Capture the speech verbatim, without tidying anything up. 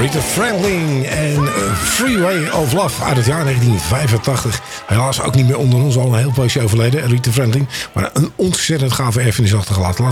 Rita Franklin en Freeway of Love uit het jaar negentien vijfentachtig. Helaas ook niet meer onder ons, al een heel poosje overleden, Rita Franklin. Maar een ontzettend gave erfenis achtergelaten.